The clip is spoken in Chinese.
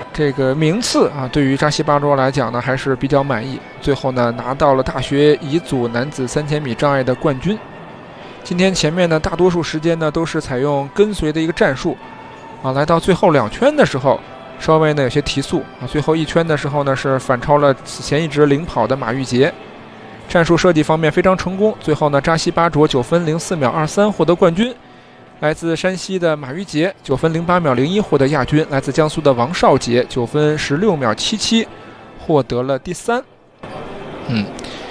这个名次啊，对于扎西巴卓来讲呢，还是比较满意。最后呢，拿到了大学乙组男子3000米障碍的冠军。今天前面呢，大多数时间呢都是采用跟随的一个战术，啊，来到最后2圈的时候，稍微呢有些提速啊。最后1圈的时候呢，是反超了此前一直领跑的马玉洁。战术设计方面非常成功。最后呢，扎西巴卓9分04秒23获得冠军。来自山西的马玉洁9分08秒01获得亚军，来自江苏的王少杰9分16秒77获得了第3。